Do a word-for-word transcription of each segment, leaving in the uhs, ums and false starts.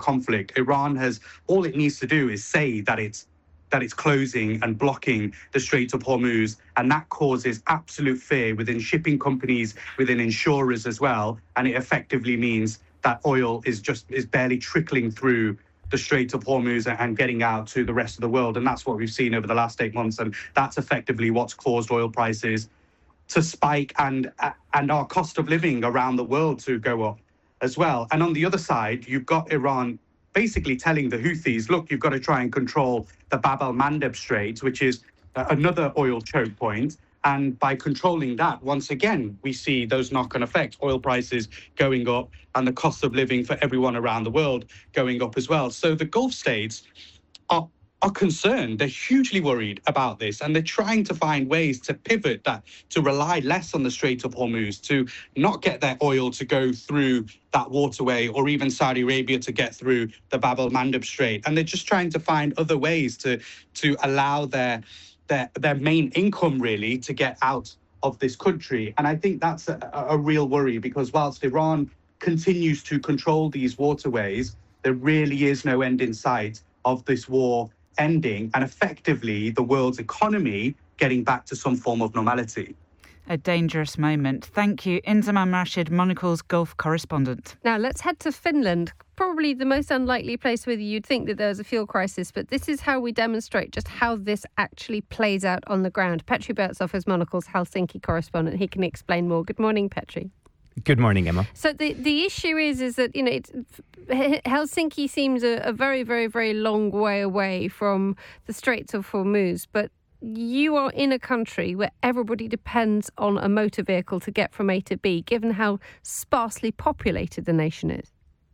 conflict. Iran has, all it needs to do is say that it's that it's closing and blocking the Strait of Hormuz, and that causes absolute fear within shipping companies, within insurers as well, and it effectively means that oil is just is barely trickling through the Strait of Hormuz and getting out to the rest of the world, and that's what we've seen over the last eight months, and that's effectively what's caused oil prices to spike and and our cost of living around the world to go up as well. And on the other side, you've got Iran basically telling the Houthis, look, you've got to try and control the Bab el-Mandeb Strait, which is another oil choke point. And by controlling that, once again, we see those knock-on effects, oil prices going up and the cost of living for everyone around the world going up as well. So the Gulf states are, are concerned. They're hugely worried about this, and they're trying to find ways to pivot that, to rely less on the Strait of Hormuz, to not get their oil to go through that waterway, or even Saudi Arabia to get through the Bab el-Mandeb Strait. And they're just trying to find other ways to, to allow their Their, their main income really to get out of this country. And I think that's a, a real worry, because whilst Iran continues to control these waterways, there really is no end in sight of this war ending and effectively the world's economy getting back to some form of normality. A dangerous moment. Thank you, Inzamam Rashid, Monocle's Gulf correspondent. Now let's head to Finland, probably the most unlikely place where you'd think that there was a fuel crisis, but this is how we demonstrate just how this actually plays out on the ground. Petri Bertsov is Monocle's Helsinki correspondent. He can explain more. Good morning, Petri. Good morning, Emma. So the, the issue is is that, you know, it's, Helsinki seems a, a very, very, very long way away from the Straits of Hormuz, but you are in a country where everybody depends on a motor vehicle to get from A to B, given how sparsely populated the nation is.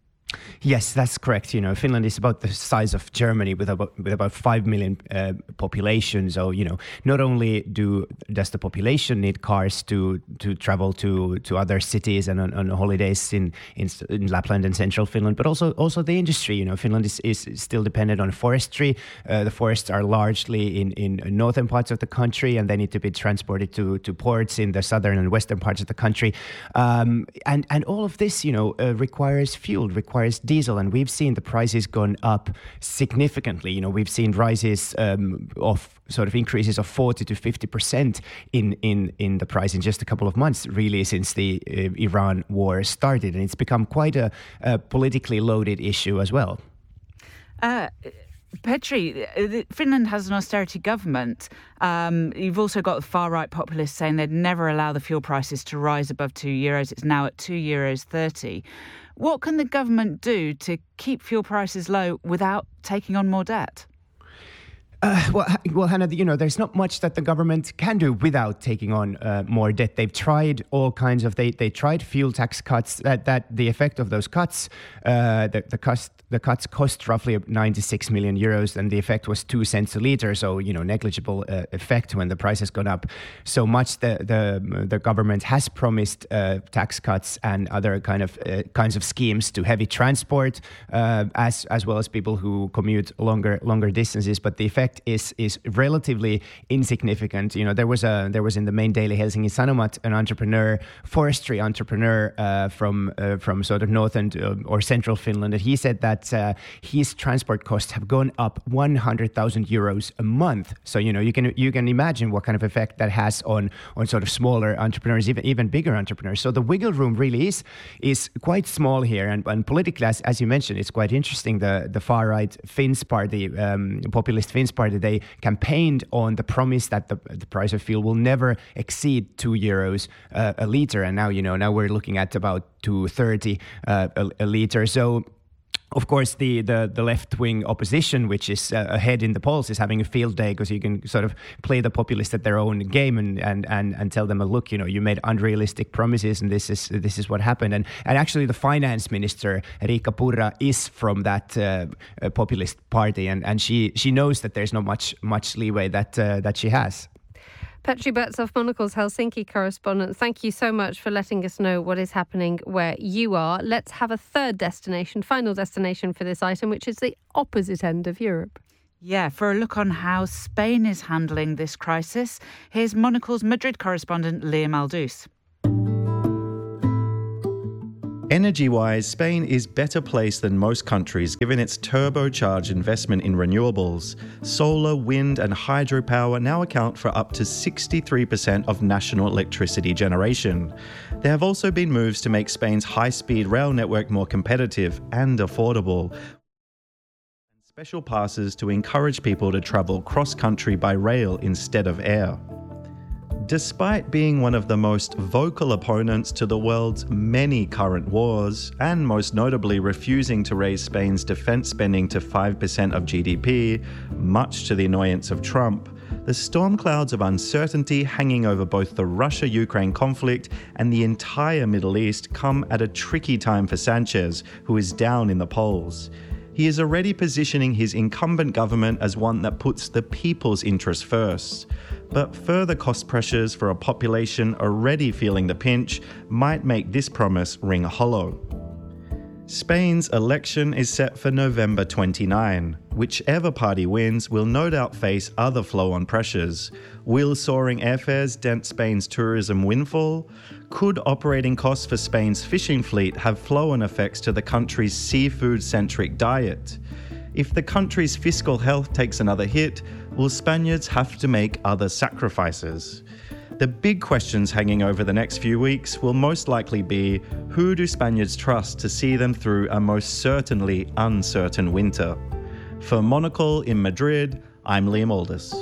Yes, that's correct. You know, Finland is about the size of Germany with about with about five million uh, population. So, you know, not only do does the population need cars to to travel to, to other cities and on, on holidays in, in in Lapland and central Finland, but also also the industry. You know, Finland is, is still dependent on forestry. Uh, the forests are largely in, in northern parts of the country, and they need to be transported to, to ports in the southern and western parts of the country. Um, and and all of this, you know, uh, requires fuel, requires diesel, and we've seen the prices gone up significantly. You know, we've seen rises um, of sort of increases of forty to fifty percent in, in, in the price in just a couple of months, really, since the uh, Iran war started. And it's become quite a, a politically loaded issue as well. Uh, Petri, Finland has an austerity government. Um, you've also got the far-right populists saying they'd never allow the fuel prices to rise above two euros. It's now at two euros thirty. What can the government do to keep fuel prices low without taking on more debt? Uh, well, well, Hannah, you know, there's not much that the government can do without taking on uh, more debt. They've tried all kinds of, they they tried fuel tax cuts. That that the effect of those cuts, uh, the the cost the cuts cost roughly ninety-six million euros, and the effect was two cents a liter. So, you know, negligible uh, effect when the price has gone up so much. The the the government has promised uh, tax cuts and other kind of uh, kinds of schemes to heavy transport, uh, as as well as people who commute longer longer distances. But the effect is is relatively insignificant. You know, there was a there was in the main daily Helsingin Sanomat an entrepreneur, forestry entrepreneur uh, from uh, from sort of northern uh, or central Finland, and he said that uh, his transport costs have gone up one hundred thousand euros a month. So, you know, you can you can imagine what kind of effect that has on on sort of smaller entrepreneurs, even even bigger entrepreneurs. So the wiggle room really is is quite small here, and, and politically, as, as you mentioned, it's quite interesting. The the far right Finns party, um, populist Finns party, they campaigned on the promise that the, the price of fuel will never exceed two euros uh, a liter, and now, you know, now we're looking at about two thirty uh, a, a liter. So, of course, the, the, the left-wing opposition, which is uh, ahead in the polls, is having a field day, because you can sort of play the populists at their own game and, and, and, and tell them, look, you know, you made unrealistic promises, and this is this is what happened. And and actually, the finance minister Riikka Purra is from that uh, populist party, and, and she she knows that there's not much much leeway that uh, that she has. Petri Bertsov, Monocle's Helsinki correspondent, thank you so much for letting us know what is happening where you are. Let's have a third destination, final destination for this item, which is the opposite end of Europe. Yeah, for a look on how Spain is handling this crisis, here's Monocle's Madrid correspondent Liam Aldous. Energy-wise, Spain is better placed than most countries given its turbocharged investment in renewables. Solar, wind and hydropower now account for up to sixty-three percent of national electricity generation. There have also been moves to make Spain's high-speed rail network more competitive and affordable. Special passes to encourage people to travel cross-country by rail instead of air. Despite being one of the most vocal opponents to the world's many current wars, and most notably refusing to raise Spain's defense spending to five percent of G D P, much to the annoyance of Trump, the storm clouds of uncertainty hanging over both the Russia-Ukraine conflict and the entire Middle East come at a tricky time for Sanchez, who is down in the polls. He is already positioning his incumbent government as one that puts the people's interests first. But further cost pressures for a population already feeling the pinch might make this promise ring hollow. Spain's election is set for November twenty-ninth. Whichever party wins will no doubt face other flow-on pressures. Will soaring airfares dent Spain's tourism windfall? Could operating costs for Spain's fishing fleet have flow-on effects to the country's seafood-centric diet? If the country's fiscal health takes another hit, will Spaniards have to make other sacrifices? The big questions hanging over the next few weeks will most likely be, who do Spaniards trust to see them through a most certainly uncertain winter? For Monocle in Madrid, I'm Liam Aldous.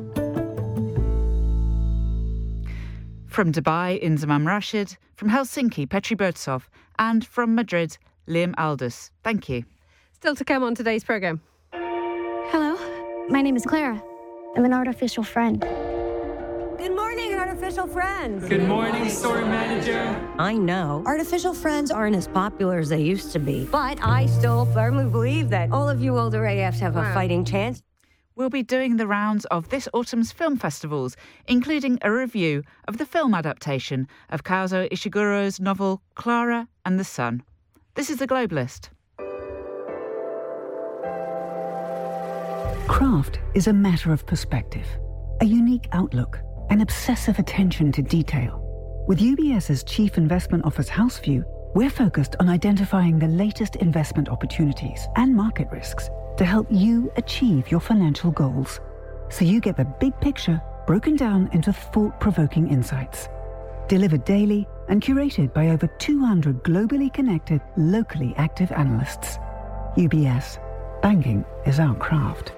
From Dubai, Inzamam Rashid. From Helsinki, Petri Burtsov. And from Madrid, Liam Aldous. Thank you. Still to come on today's programme. Hello, my name is Clara. I'm an artificial friend. Good morning, artificial friends. Good morning, store manager. I know artificial friends aren't as popular as they used to be, but I still firmly believe that all of you older A Fs have wow. a fighting chance. We'll be doing the rounds of this autumn's film festivals, including a review of the film adaptation of Kazuo Ishiguro's novel Clara and the Sun. This is The Globalist. Craft is a matter of perspective, a unique outlook, an obsessive attention to detail. With UBS's Chief Investment Office Houseview, we're focused on identifying the latest investment opportunities and market risks to help you achieve your financial goals, so you get the big picture broken down into thought-provoking insights. Delivered daily and curated by over two hundred globally connected, locally active analysts. U B S. Banking is our craft.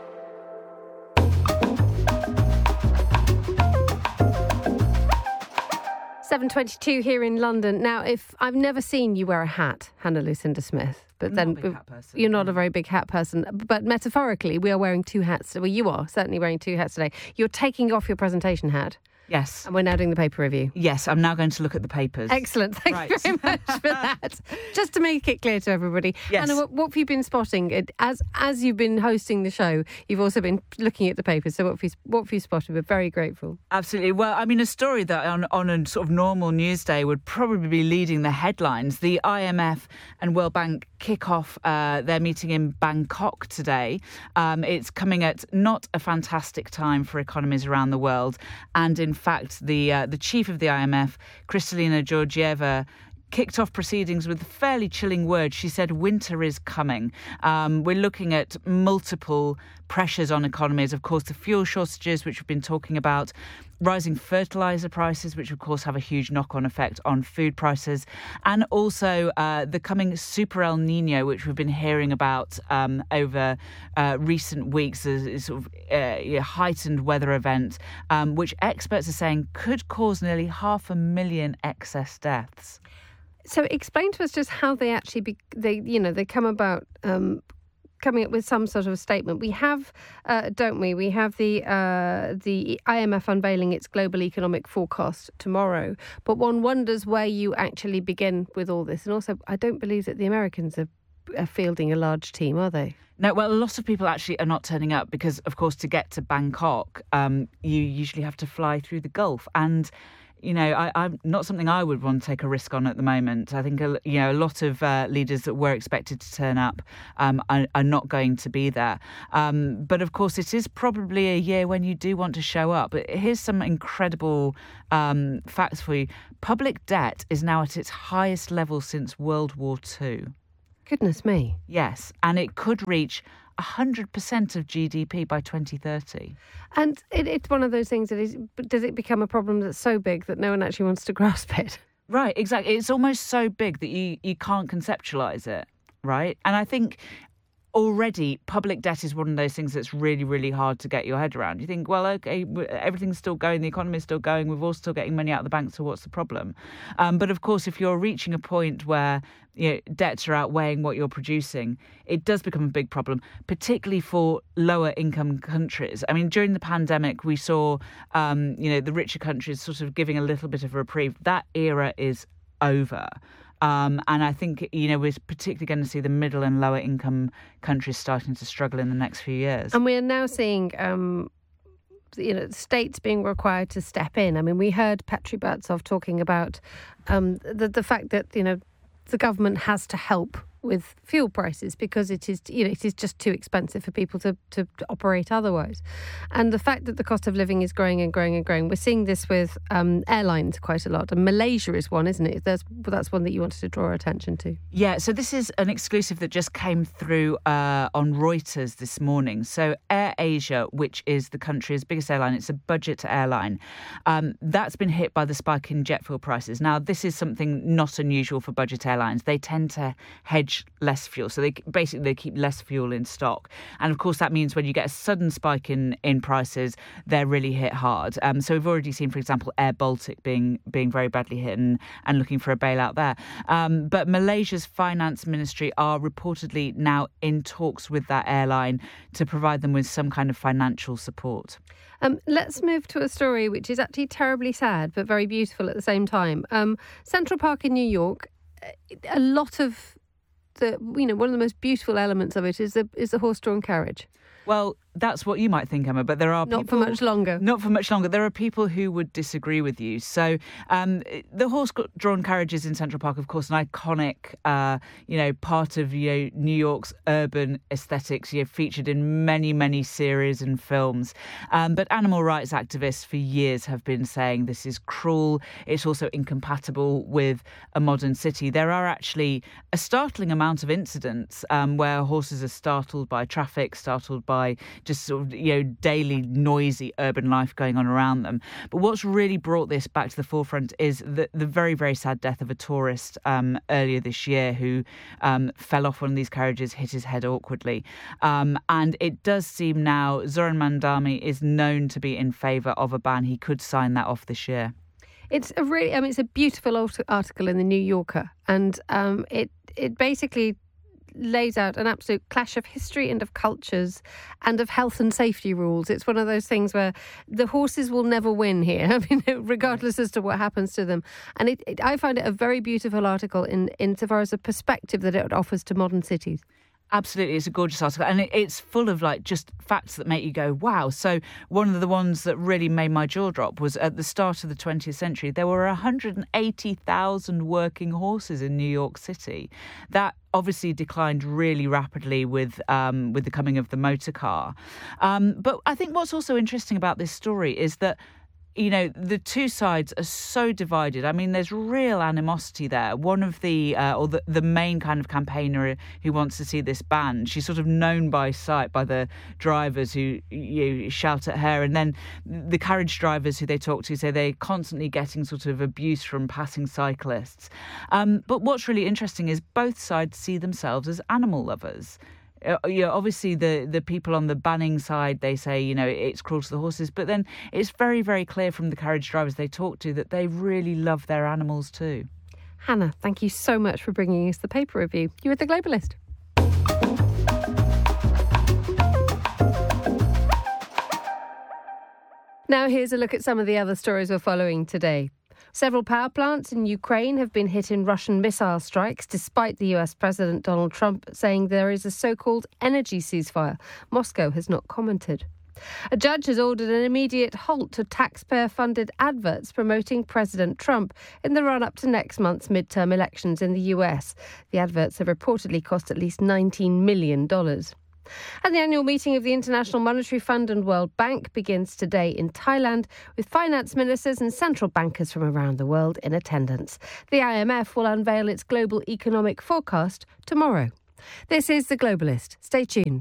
seven twenty-two here in London. Now, if I've never seen you wear a hat, Hannah Lucinda Smith, but I'm then not a big hat person. You're not a very big hat person. But metaphorically, we are wearing two hats. Well, you are certainly wearing two hats today. You're taking off your presentation hat. Yes. And we're now doing the paper review. Yes, I'm now going to look at the papers. Excellent. Thank right. you very much for that. Just to make it clear to everybody. Yes. Anna, what, what have you been spotting? As as you've been hosting the show, you've also been looking at the papers. So what have you, what have you spotted? We're very grateful. Absolutely. Well, I mean, a story that on, on a sort of normal news day would probably be leading the headlines. The I M F and World Bank kick off uh, their meeting in Bangkok today. Um, it's coming at not a fantastic time for economies around the world. And in fact, the uh, the chief of the I M F, Kristalina Georgieva, kicked off proceedings with fairly chilling words. She said winter is coming. Um, we're looking at multiple pressures on economies. Of course, the fuel shortages, which we've been talking about, rising fertiliser prices, which of course have a huge knock-on effect on food prices, and also uh, the coming Super El Nino, which we've been hearing about um, over uh, recent weeks, as a sort of uh, heightened weather event, um, which experts are saying could cause nearly half a million excess deaths. So explain to us just how they actually, be, they you know, they come about um, coming up with some sort of statement. We have, uh, don't we? We have the uh, the I M F unveiling its global economic forecast tomorrow. But one wonders where you actually begin with all this. And also, I don't believe that the Americans are, are fielding a large team, are they? No, well, a lot of people actually are not turning up because, of course, to get to Bangkok, um, you usually have to fly through the Gulf. And you know, I, I'm not something I would want to take a risk on at the moment. I think, you know, a lot of uh, leaders that were expected to turn up um, are, are not going to be there. Um, but of course, it is probably a year when you do want to show up. But here's some incredible um, facts for you. Public debt is now at its highest level since World War Two. Goodness me. Yes, and it could reach one hundred percent of G D P by twenty thirty. And it, it's one of those things that is, does it become a problem that's so big that no one actually wants to grasp it? Right, exactly. It's almost so big that you, you can't conceptualise it, right? And I think already public debt is one of those things that's really, really hard to get your head around. You think, well, okay, everything's still going, the economy's still going, we're all still getting money out of the bank, so what's the problem? Um, but of course, if you're reaching a point where, you know, debts are outweighing what you're producing, it does become a big problem, particularly for lower income countries. I mean, during the pandemic, we saw, um, you know, the richer countries sort of giving a little bit of a reprieve. That era is over. Um, and I think, you know, we're particularly going to see the middle and lower income countries starting to struggle in the next few years. And we're now seeing, um, you know, states being required to step in. I mean, we heard Petri Bartsov talking about um, the, the fact that, you know, the government has to help with fuel prices because it is, you know, it is just too expensive for people to, to, to operate otherwise. And the fact that the cost of living is growing and growing and growing, we're seeing this with um, airlines quite a lot. And Malaysia is one, isn't it? That's, that's one that you wanted to draw attention to. Yeah, so this is an exclusive that just came through uh, on Reuters this morning. So AirAsia, which is the country's biggest airline, it's a budget airline, um, that's been hit by the spike in jet fuel prices. Now, this is something not unusual for budget airlines. They tend to hedge less fuel. So they basically they keep less fuel in stock. And of course, that means when you get a sudden spike in, in prices, they're really hit hard. Um, so we've already seen, for example, Air Baltic being being very badly hit and, and looking for a bailout there. Um, but Malaysia's finance ministry are reportedly now in talks with that airline to provide them with some kind of financial support. Um, let's move to a story which is actually terribly sad, but very beautiful at the same time. Um, Central Park in New York, a lot of the, you know, one of the most beautiful elements of it is the is the horse-drawn carriage. Well, that's what you might think, Emma, but there are not people... Not for much longer. Not for much longer. There are people who would disagree with you. So um, the horse-drawn carriages in Central Park, of course, an iconic, uh, you know, part of you know, New York's urban aesthetics, you know, featured in many, many series and films. Um, but animal rights activists for years have been saying this is cruel. It's also incompatible with a modern city. There are actually a startling amount of incidents um, where horses are startled by traffic, startled by just sort of, you know, daily noisy urban life going on around them. But what's really brought this back to the forefront is the, the very, very sad death of a tourist um, earlier this year who um, fell off one of these carriages, hit his head awkwardly. Um, and it does seem now Zoran Mandami is known to be in favour of a ban. He could sign that off this year. It's a really, I mean, it's a beautiful article in the New Yorker, and um, it it basically lays out an absolute clash of history and of cultures and of health and safety rules. It's one of those things where the horses will never win here, I mean, regardless as to what happens to them. And it, it, I find it a very beautiful article in insofar as a perspective that it offers to modern cities. Absolutely, it's a gorgeous article, and it's full of like just facts that make you go, wow. So one of the ones that really made my jaw drop was at the start of the twentieth century, there were one hundred eighty thousand working horses in New York City. That obviously declined really rapidly with um, with the coming of the motor car. Um, but I think what's also interesting about this story is that, you know, the two sides are so divided. I mean, there's real animosity there. One of the, uh, or the, the main kind of campaigner who wants to see this banned, she's sort of known by sight by the drivers who you know, shout at her. And then the carriage drivers who they talk to say they're constantly getting sort of abuse from passing cyclists. Um, but what's really interesting is both sides see themselves as animal lovers. Uh, you know, obviously the, the people on the banning side, they say, you know, it's cruel to the horses. But then it's very, very clear from the carriage drivers they talk to that they really love their animals too. Hannah, thank you so much for bringing us the paper review. You were The Globalist. Now here's a look at some of the other stories we're following today. Several power plants in Ukraine have been hit in Russian missile strikes, despite the U S President Donald Trump saying there is a so-called energy ceasefire. Moscow has not commented. A judge has ordered an immediate halt to taxpayer-funded adverts promoting President Trump in the run-up to next month's midterm elections in the U S. The adverts have reportedly cost at least nineteen million dollars. And the annual meeting of the International Monetary Fund and World Bank begins today in Thailand, with finance ministers and central bankers from around the world in attendance. The I M F will unveil its global economic forecast tomorrow. This is The Globalist. Stay tuned.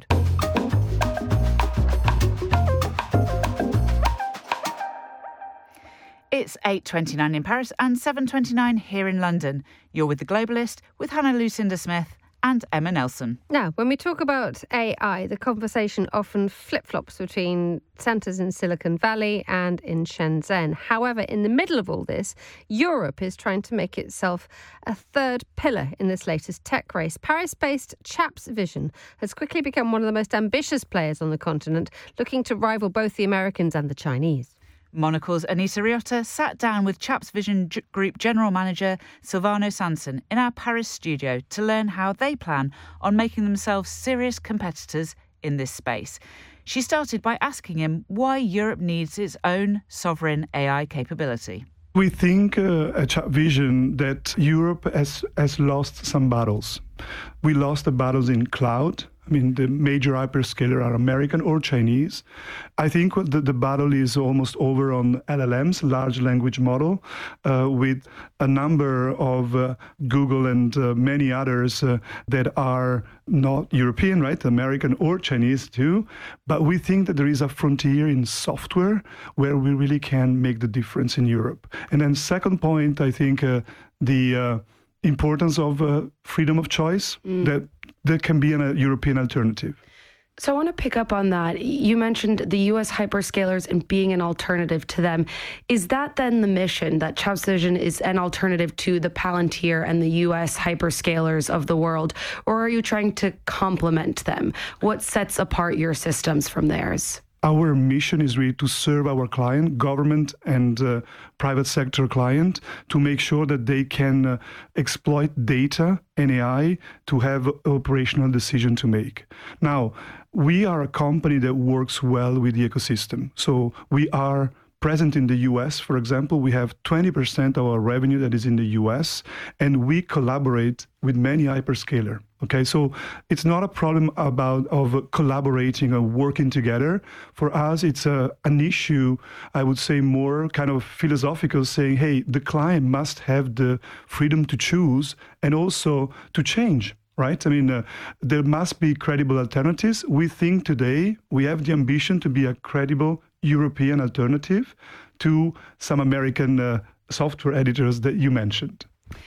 It's eight twenty-nine in Paris and seven twenty-nine here in London. You're with The Globalist with Hannah Lucinda Smith and Emma Nelson. Now, when we talk about A I, the conversation often flip-flops between centres in Silicon Valley and in Shenzhen. However, in the middle of all this, Europe is trying to make itself a third pillar in this latest tech race. Paris-based Chaps Vision has quickly become one of the most ambitious players on the continent, looking to rival both the Americans and the Chinese. Monocle's Anita Riotta sat down with Chaps Vision G- Group General Manager Silvano Sanson in our Paris studio to learn how they plan on making themselves serious competitors in this space. She started by asking him why Europe needs its own sovereign A I capability. We think uh, at Chaps Vision that Europe has, has lost some battles. We lost the battles in cloud. I mean, the major hyperscaler are American or Chinese. I think the, the battle is almost over on L L Ms, large language model, uh, with a number of uh, Google and uh, many others uh, that are not European, right? American or Chinese too. But we think that there is a frontier in software where we really can make the difference in Europe. And then second point, I think uh, the uh, importance of uh, freedom of choice, mm. that there can be an, a European alternative. So I want to pick up on that. You mentioned the U S hyperscalers and being an alternative to them. Is that then the mission, that Chaps Vision is an alternative to the Palantir and the U S hyperscalers of the world? Or are you trying to complement them? What sets apart your systems from theirs? Our mission is really to serve our client, government and uh, private sector client, to make sure that they can uh, exploit data and A I to have operational decision to make. Now, we are a company that works well with the ecosystem. So we are present in the U S, for example. We have twenty percent of our revenue that is in the U S, and we collaborate with many hyperscalers. Okay, so it's not a problem about of collaborating or working together. For us, it's a, an issue, I would say, more kind of philosophical, saying, hey, the client must have the freedom to choose and also to change. Right? I mean, uh, there must be credible alternatives. We think today we have the ambition to be a credible European alternative to some American uh, software editors that you mentioned.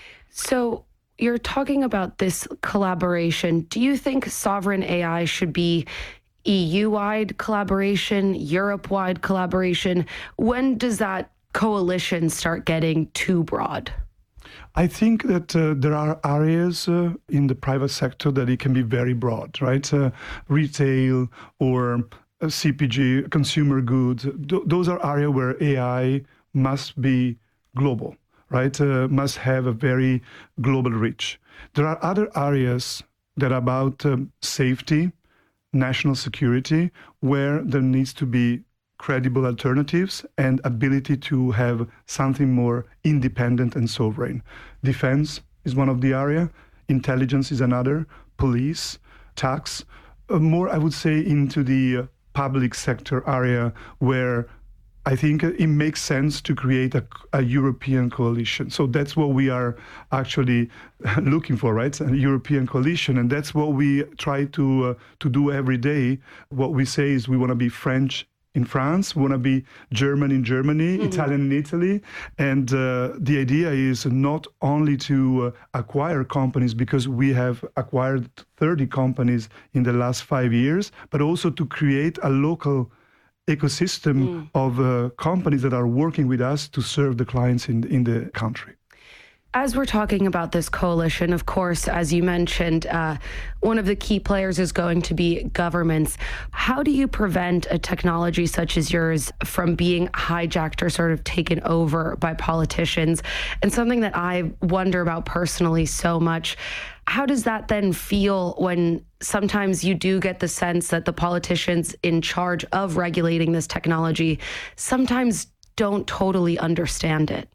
So you're talking about this collaboration. Do you think sovereign A I should be E U-wide collaboration, Europe-wide collaboration? When does that coalition start getting too broad? I think that uh, there are areas uh, in the private sector that it can be very broad, right? Uh, retail or uh, C P G, consumer goods. Th- those are areas where A I must be global, right? Uh, must have a very global reach. There are other areas that are about um, safety, national security, where there needs to be credible alternatives and ability to have something more independent and sovereign. Defense is one of the area, intelligence is another, police, tax, uh, more I would say into the uh, public sector area where I think it makes sense to create a, a European coalition. So that's what we are actually looking for, right? A European coalition, and that's what we try to uh, to do every day. What we say is we want to be French in France, we want to be German in Germany, mm-hmm. Italian in Italy. And uh, the idea is not only to uh, acquire companies, because we have acquired thirty companies in the last five years, but also to create a local ecosystem mm. of uh, companies that are working with us to serve the clients in, in the country. As we're talking about this coalition, of course, as you mentioned, uh, one of the key players is going to be governments. How do you prevent a technology such as yours from being hijacked or sort of taken over by politicians? And something that I wonder about personally so much, how does that then feel when sometimes you do get the sense that the politicians in charge of regulating this technology sometimes don't totally understand it?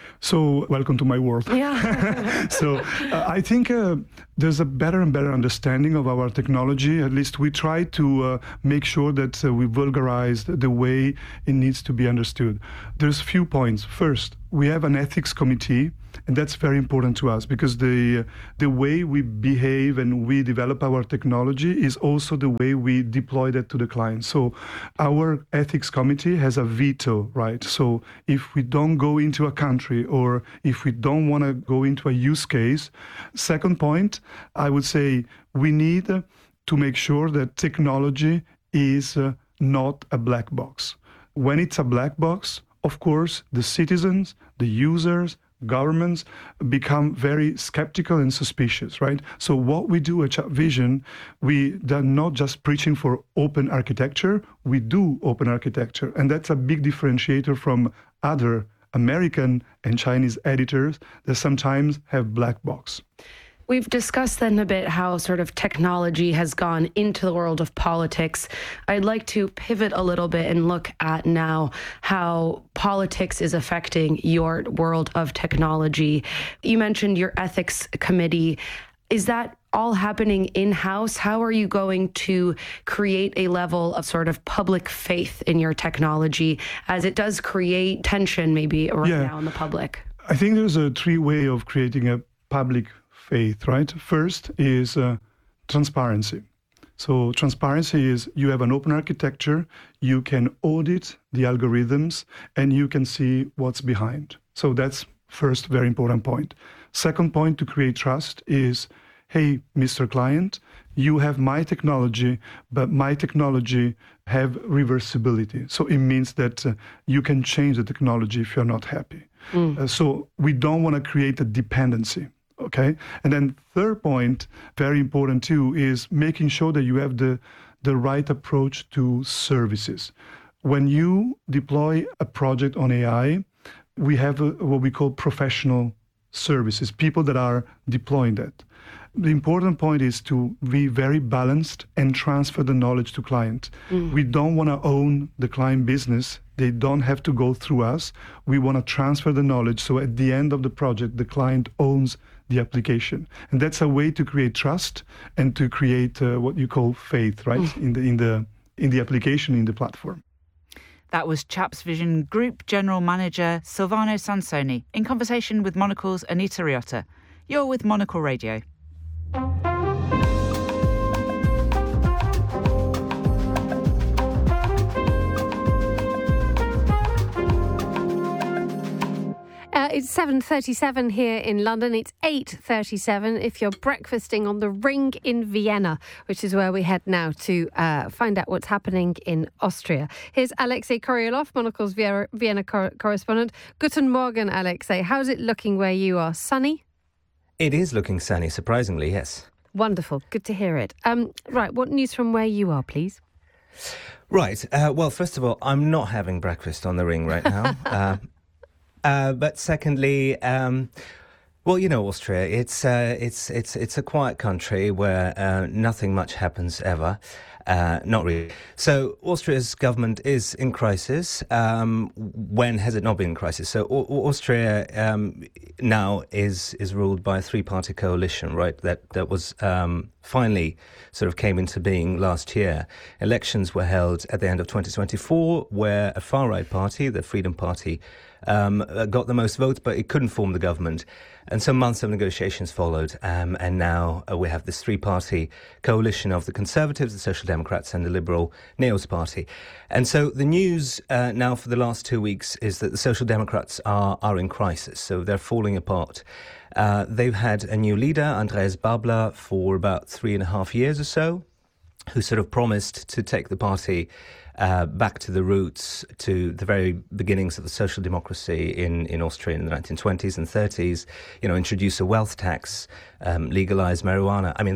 So, welcome to my world. Yeah. so, uh, I think uh, there's a better and better understanding of our technology. At least we try to uh, make sure that uh, we vulgarize the way it needs to be understood. There's a few points. First, we have an ethics committee, and that's very important to us because the the way we behave and we develop our technology is also the way we deploy that to the client. So our ethics committee has a veto right. So if we don't go into a country or if we don't want to go into a use case, second point, I would say we need to make sure that technology is uh, not a black box. When it's a black box, of course, the citizens, the users, governments become very skeptical and suspicious, right? So what we do at ChatVision, we are not just preaching for open architecture, we do open architecture. And that's a big differentiator from other American and Chinese editors that sometimes have black box. We've discussed then a bit how sort of technology has gone into the world of politics. I'd like to pivot a little bit and look at now how politics is affecting your world of technology. You mentioned your ethics committee. Is that all happening in-house? How are you going to create a level of sort of public faith in your technology as it does create tension maybe right yeah. now in the public? I think there's a three way of creating a public faith, right? First is uh, transparency. So transparency is you have an open architecture, you can audit the algorithms, and you can see what's behind. So that's first very important point. Second point to create trust is, hey, Mister Client, you have my technology, but my technology have reversibility. So it means that uh, you can change the technology if you're not happy. Mm. Uh, so we don't want to create a dependency. Okay. And then third point, very important too, is making sure that you have the, the right approach to services. When you deploy a project on A I, we have a, what we call professional services, people that are deploying that. The important point is to be very balanced and transfer the knowledge to client. Mm. We don't want to own the client business. They don't have to go through us. We want to transfer the knowledge. So at the end of the project, the client owns the application. And that's a way to create trust and to create uh, what you call faith, right? Mm. In the in the in the application, in the platform. That was ChapsVision Group General Manager Silvano Sansoni in conversation with Monocle's Anita Riotta. You're with Monocle Radio. Uh, it's seven thirty-seven here in London. It's eight thirty-seven if you're breakfasting on the Ring in Vienna, which is where we head now to uh, find out what's happening in Austria. Here's Alexei Koryolov, Monocle's Vienna cor- correspondent. Guten Morgen, Alexei. How's it looking where you are? Sunny? It is looking sunny, surprisingly, yes. Wonderful. Good to hear it. Um, right, what news from where you are, please? Right. Uh, well, first of all, I'm not having breakfast on the Ring right now. uh, Uh, but secondly, um, well, you know, Austria, it's uh, it's it's it's a quiet country where uh, nothing much happens ever. Uh, not really. So Austria's government is in crisis. Um, when has it not been in crisis? So a- Austria um, now is is ruled by a three-party coalition, right? That that was um, finally sort of came into being last year. Elections were held at the end of twenty twenty-four, where a far-right party, the Freedom Party, um, got the most votes, but it couldn't form the government. And some months of negotiations followed, um, and now uh, we have this three-party coalition of the Conservatives, the Social Democrats, and the Liberal Neos Party. And so the news uh, now for the last two weeks is that the Social Democrats are are in crisis, so they're falling apart. Uh, they've had a new leader, Andreas Babler, for about three and a half years or so, who sort of promised to take the party Uh, back to the roots, to the very beginnings of the social democracy in, in Austria in the nineteen twenties and thirties, you know, introduce a wealth tax, um, legalize marijuana. I mean, that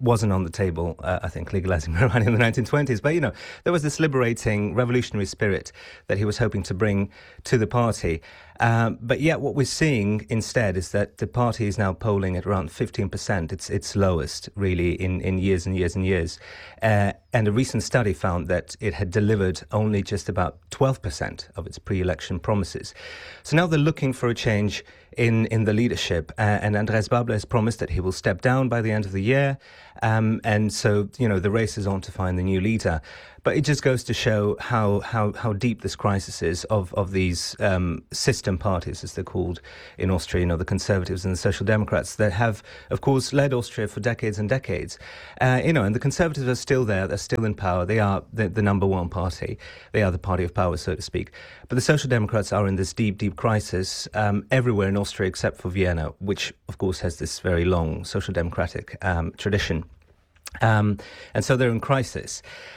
wasn't on the table, uh, I think, legalizing marijuana in the nineteen twenties. But, you know, there was this liberating, revolutionary spirit that he was hoping to bring to the party. Um, but yet what we're seeing instead is that the party is now polling at around fifteen percent. It's its lowest, really, in, in years and years and years. Uh, and a recent study found that it had delivered only just about twelve percent of its pre-election promises. So now they're looking for a change in, in the leadership. Uh, and Andrés Bábla has promised that he will step down by the end of the year. Um, and so, you know, the race is on to find the new leader. But it just goes to show how how, how deep this crisis is of, of these um, system parties, as they're called in Austria, you know, the Conservatives and the Social Democrats, that have, of course, led Austria for decades and decades. Uh, you know, and the Conservatives are still there. They're still in power. They are the, the number one party. They are the party of power, so to speak. But the Social Democrats are in this deep, deep crisis um, everywhere in Austria except for Vienna, which, of course, has this very long social democratic um, tradition. Um, and so they're in crisis.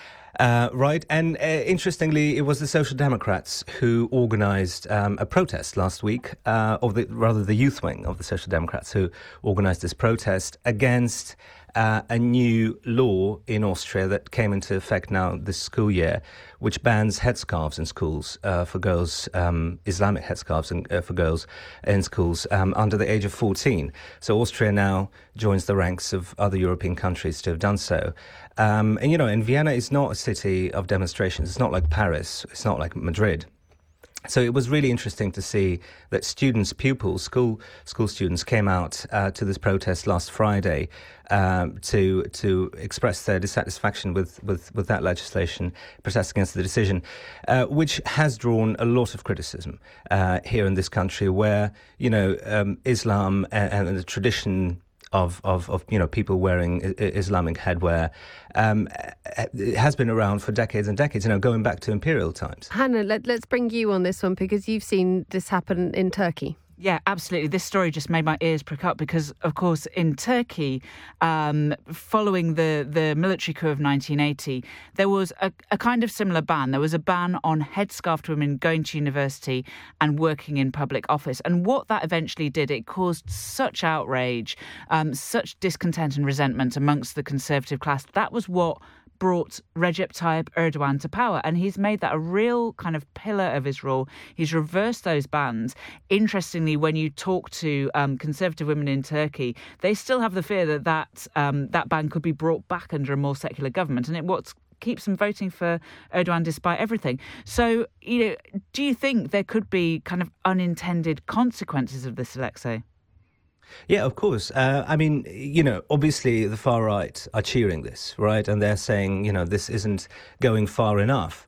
Uh, right, and uh, interestingly, it was the Social Democrats who organised um, a protest last week, uh, or the, rather the youth wing of the Social Democrats who organised this protest against uh, a new law in Austria that came into effect now this school year, which bans headscarves in schools uh, for girls, um, Islamic headscarves in, uh, for girls in schools um, under the age of fourteen. So Austria now joins the ranks of other European countries to have done so. Um, and, you know, and Vienna is not a city of demonstrations. It's not like Paris. It's not like Madrid. So it was really interesting to see that students, pupils, school school students came out uh, to this protest last Friday um, to to express their dissatisfaction with, with, with that legislation, protest against the decision, uh, which has drawn a lot of criticism uh, here in this country, where, you know, um, Islam and, and the tradition Of, of, of you know people wearing Islamic headwear um, it has been around for decades and decades, you know, going back to imperial times. Hannah, let, let's bring you on this one because you've seen this happen in Turkey. Yeah, absolutely. This story just made my ears prick up because, of course, in Turkey, um, following the, the military coup of nineteen eighty, there was a, a kind of similar ban. There was a ban on headscarfed women going to university and working in public office. And what that eventually did, it caused such outrage, um, such discontent and resentment amongst the conservative class. That was what brought Recep Tayyip Erdogan to power, and he's made that a real kind of pillar of his rule. He's reversed those bans. Interestingly, when you talk to um, conservative women in Turkey, they still have the fear that that, um, that ban could be brought back under a more secular government, and it what keeps them voting for Erdogan despite everything. So, you know, do you think there could be kind of unintended consequences of this, Alexei? Yeah, of course. Uh, I mean, you know, obviously the far right are cheering this, right? And they're saying, you know, this isn't going far enough.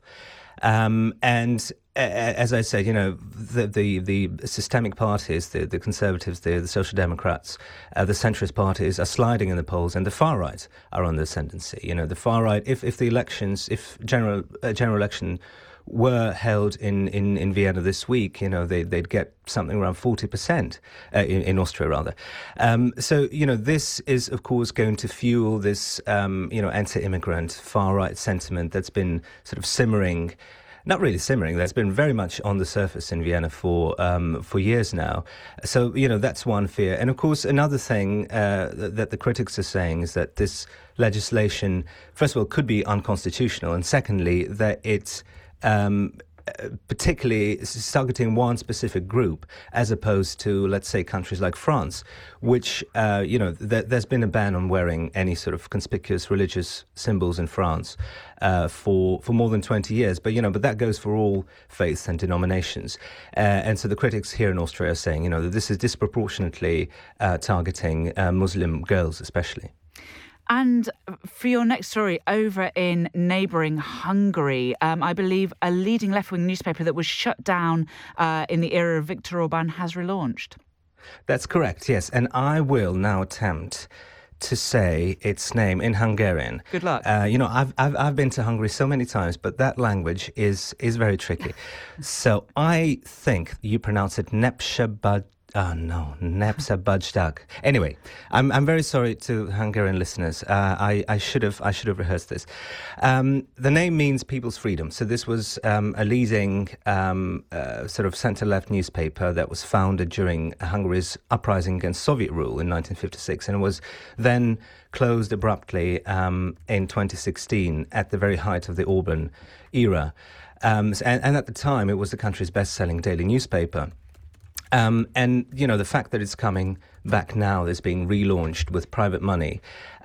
Um, and uh, as I said, you know, the the, the systemic parties, the, the Conservatives, the, the Social Democrats, uh, the centrist parties are sliding in the polls, and the far right are on the ascendancy. You know, the far right, if, if the elections, if general uh, general election were held in, in, in Vienna this week, you know, they, they'd get something around forty percent uh, in, in Austria, rather. Um, so, you know, this is, of course, going to fuel this, um, you know, anti-immigrant far-right sentiment that's been sort of simmering. Not really simmering. That's been very much on the surface in Vienna for um, for years now. So, you know, that's one fear. And, of course, another thing uh, that the critics are saying is that this legislation, first of all, could be unconstitutional. And secondly, that it's Um, particularly targeting one specific group, as opposed to, let's say, countries like France, which, uh, you know, th- there's been a ban on wearing any sort of conspicuous religious symbols in France uh, for for more than twenty years. But, you know, but that goes for all faiths and denominations. Uh, and so the critics here in Austria are saying, you know, that this is disproportionately uh, targeting uh, Muslim girls, especially. And for your next story, over in neighbouring Hungary, um, I believe a leading left-wing newspaper that was shut down uh, in the era of Viktor Orban has relaunched. That's correct, yes. And I will now attempt to say its name in Hungarian. Good luck. Uh, you know, I've, I've I've been to Hungary so many times, but that language is is very tricky. So I think you pronounce it Nepsebad. Oh no, Nepsa Bajdak. Anyway, I'm I'm very sorry to Hungarian listeners. Uh, I I should have I should have rehearsed this. Um, the name means people's freedom. So this was um, a leading um, uh, sort of centre-left newspaper that was founded during Hungary's uprising against Soviet rule in nineteen fifty-six, and was then closed abruptly um, in twenty sixteen at the very height of the Orban era. Um, and, and at the time, it was the country's best-selling daily newspaper. Um, and, you know, the fact that it's coming back now, it's being relaunched with private money,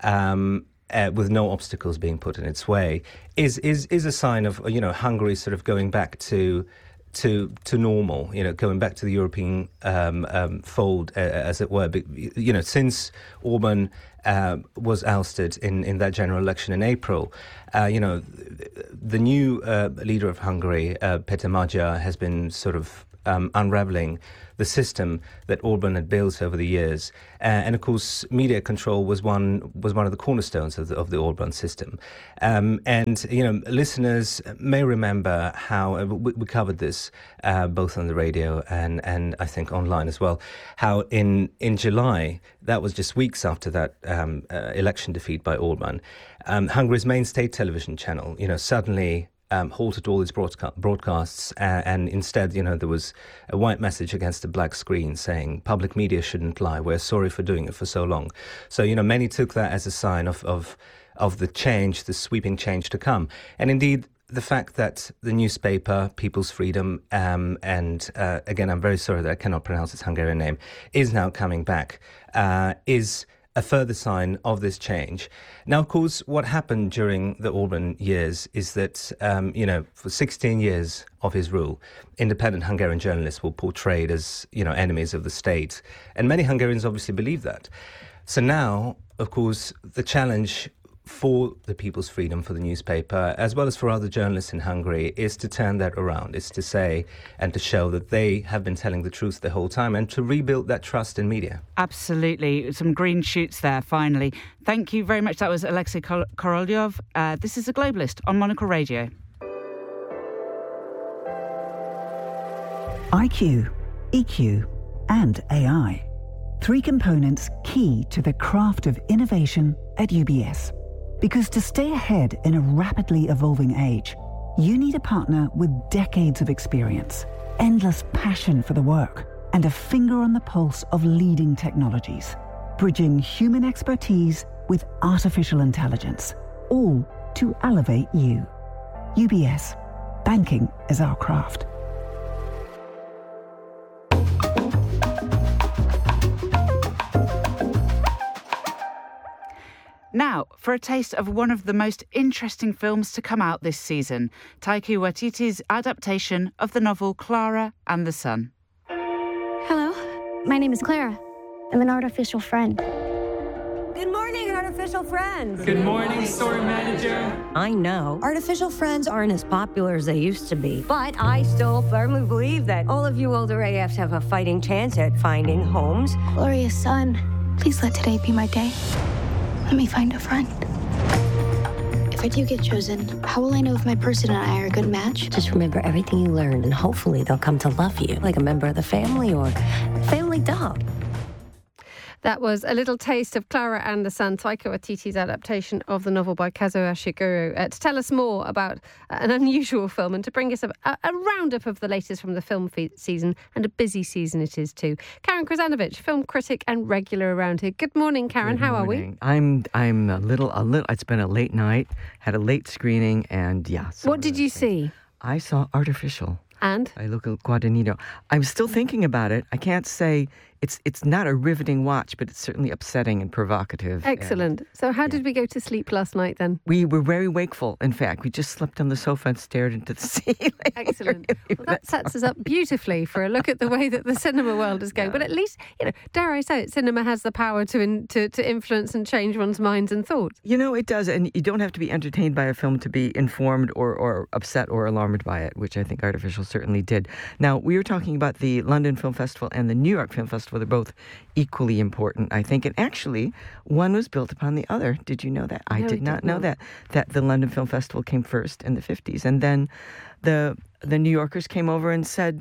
um, uh, with no obstacles being put in its way, is is is a sign of, you know, Hungary sort of going back to to to normal, you know, going back to the European um, um, fold, uh, as it were. But, you know, since Orban uh, was ousted in, in that general election in April, uh, you know, the new uh, leader of Hungary, uh, Peter Magyar, has been sort of um, unraveling the system that Orban had built over the years, uh, and of course, media control was one was one of the cornerstones of the, of the Orban system. Um, and you know, listeners may remember how uh, we, we covered this uh, both on the radio and and I think online as well. How in in July, that was just weeks after that um, uh, election defeat by Orban, um, Hungary's main state television channel, you know, suddenly Um, halted all its broadca- broadcasts, uh, and instead, you know, there was a white message against a black screen saying public media shouldn't lie. We're sorry for doing it for so long. So, you know, many took that as a sign of of of the change, the sweeping change to come. And indeed, the fact that the newspaper, People's Freedom, um, and uh, again, I'm very sorry that I cannot pronounce its Hungarian name, is now coming back, uh, is a further sign of this change. Now, of course, what happened during the Orban years is that, um, you know, for sixteen years of his rule, independent Hungarian journalists were portrayed as, you know, enemies of the state. And many Hungarians obviously believe that. So now, of course, the challenge for the People's Freedom, for the newspaper, as well as for other journalists in Hungary, is to turn that around. It's to say and to show that they have been telling the truth the whole time, and to rebuild that trust in media. Absolutely. Some green shoots there, finally. Thank you very much. That was Alexei Korolyov. Uh, this is The Globalist on Monocle Radio. I Q, E Q, and A I. Three components key to the craft of innovation at U B S. Because to stay ahead in a rapidly evolving age, you need a partner with decades of experience, endless passion for the work, and a finger on the pulse of leading technologies, bridging human expertise with artificial intelligence, all to elevate you. U B S. Banking is our craft. Now, for a taste of one of the most interesting films to come out this season, Taika Waititi's adaptation of the novel Clara and the Sun. Hello, my name is Clara. I'm an artificial friend. Good morning, artificial friends. Good morning, story manager. I know artificial friends aren't as popular as they used to be, but I still firmly believe that all of you older A Fs have a fighting chance at finding homes. Glorious sun, please let today be my day. Let me find a friend. If I do get chosen, how will I know if my person and I are a good match? Just remember everything you learned, and hopefully they'll come to love you, like a member of the family or family dog. That was a little taste of Clara and the Sun, Taika Waititi's adaptation of the novel by Kazuo Ishiguro. Uh, to tell us more about uh, an unusual film and to bring us a, a roundup of the latest from the film fe- season, and a busy season it is too. Karen Krasanovic, film critic and regular around here. Good morning, Karen. Good How morning. are we? I'm I'm a little a little. It's been a late night. Had a late screening, and yeah. What did you see? I saw Artificial. And? I look at Guadagnino. I'm still thinking about it. I can't say it's it's not a riveting watch, but it's certainly upsetting and provocative. Excellent. And, so how yeah. did we go to sleep last night then? We were very wakeful, in fact. We just slept on the sofa and stared into the ceiling. Excellent. Well, that sets us up beautifully for a look at the way that the cinema world is going. Yeah. But at least, you know, dare I say it, cinema has the power to, in, to to influence and change one's minds and thoughts. You know, it does. And you don't have to be entertained by a film to be informed or, or upset or alarmed by it, which I think Artificial certainly did. Now, we were talking about the London Film Festival and the New York Film Festival. They're both equally important, I think. And actually, one was built upon the other. Did you know that? I no, did not did know not. that. That the London Film Festival came first in the fifties. And then the the New Yorkers came over and said,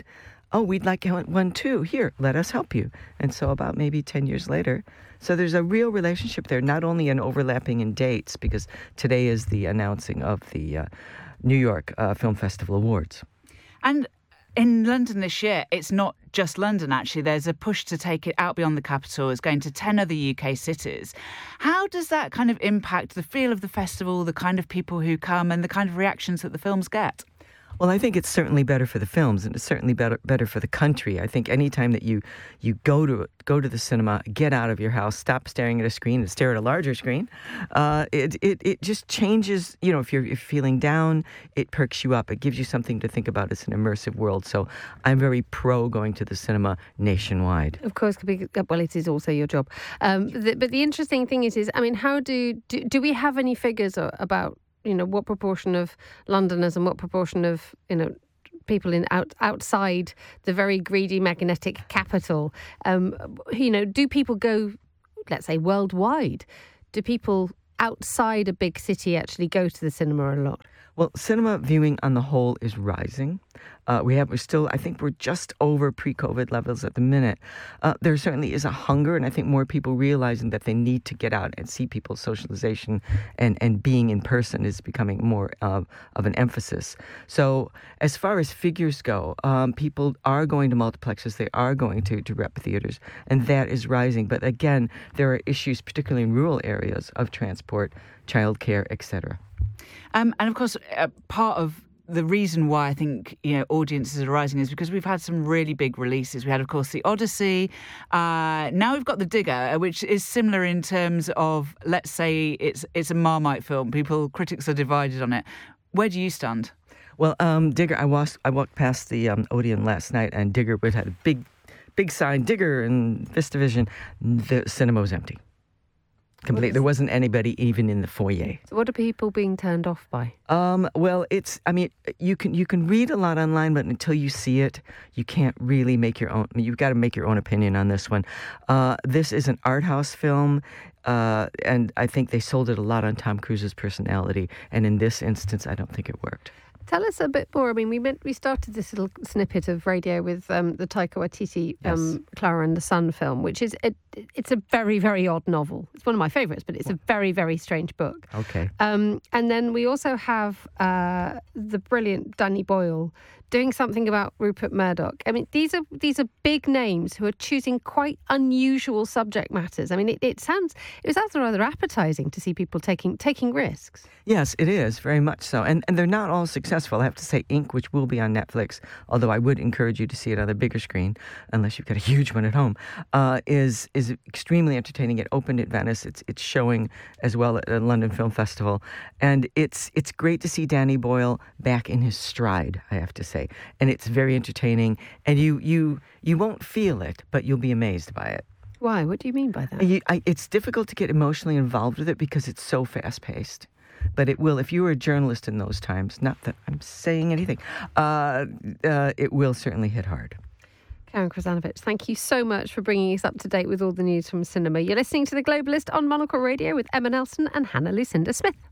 oh, we'd like one too. Here, let us help you. And so about maybe ten years later, so there's a real relationship there, not only an overlapping in dates, because today is the announcing of the uh, New York uh, Film Festival Awards. And in London this year, it's not just London, actually. There's a push to take it out beyond the capital. It's going to ten other U K cities. How does that kind of impact the feel of the festival, the kind of people who come and the kind of reactions that the films get? Well, I think it's certainly better for the films, and it's certainly better better for the country. I think any time that you you go to go to the cinema, get out of your house, stop staring at a screen and stare at a larger screen, uh, it, it it just changes. You know, if you're, if you're feeling down, it perks you up. It gives you something to think about. It's an immersive world. So I'm very pro going to the cinema nationwide. Of course, well, it is also your job. Um, the, but the interesting thing is, is I mean, how do do, do we have any figures about, you know, what proportion of Londoners and what proportion of, you know, people in out, outside the very greedy magnetic capital, um, you know, do people go, let's say, worldwide? Do people outside a big city actually go to the cinema a lot? Well, cinema viewing on the whole is rising. Uh, we have, we're still, I think we're just over pre-COVID levels at the minute. Uh, there certainly is a hunger, and I think more people realizing that they need to get out and see people. Socialization and, and being in person is becoming more uh, of an emphasis. So as far as figures go, um, people are going to multiplexes, they are going to, to rep theaters, and that is rising. But again, there are issues, particularly in rural areas, of transport, childcare, et cetera. Um, and of course, uh, part of the reason why I think, you know, audiences are rising is because we've had some really big releases. We had, of course, The Odyssey. Uh, now we've got The Digger, which is similar in terms of, let's say, it's it's a Marmite film. People, critics are divided on it. Where do you stand? Well, um, Digger, I walked, I walked past the um, Odeon last night, and Digger had a big, big sign, Digger and Vistavision. The cinema was empty. Complete. There wasn't anybody even in the foyer. So what are people being turned off by? Um, well, it's, I mean, you can you can read a lot online, but until you see it, you can't really make your own, I mean, you've got to make your own opinion on this one. Uh, this is an art house film, uh, and I think they sold it a lot on Tom Cruise's personality, and in this instance, I don't think it worked. Tell us a bit more. I mean, we meant, we started this little snippet of radio with um, the Taika Waititi um, yes. Clara and the Sun film, which is it, it's a very, very odd novel. It's one of my favourites, but it's a very, very strange book. Okay. Um, and then we also have uh, the brilliant Danny Boyle doing something about Rupert Murdoch. I mean, these are these are big names who are choosing quite unusual subject matters. I mean, it, it sounds it sounds rather appetising to see people taking taking risks. Yes, it is, very much so. And and they're not all successful. I have to say, Ink, which will be on Netflix, although I would encourage you to see it on a bigger screen, unless you've got a huge one at home, uh, is is extremely entertaining. It opened at Venice. It's it's showing as well at the London Film Festival. And it's it's great to see Danny Boyle back in his stride, I have to say. And it's very entertaining. And you you you won't feel it, but you'll be amazed by it. Why? What do you mean by that? You, I, it's difficult to get emotionally involved with it because it's so fast-paced. But it will, if you were a journalist in those times, not that I'm saying anything, uh, uh, it will certainly hit hard. Karen Krasanovic, thank you so much for bringing us up to date with all the news from cinema. You're listening to The Globalist on Monocle Radio with Emma Nelson and Hannah Lucinda Smith.